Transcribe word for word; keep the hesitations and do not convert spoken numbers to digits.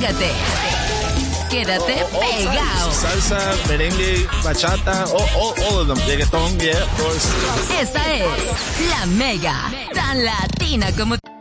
Pégate. Quédate all, all pegado. types. Salsa, merengue, bachata, all, all, all of them. Reggaeton, yeah, of course. Esta es La Mega, tan latina como...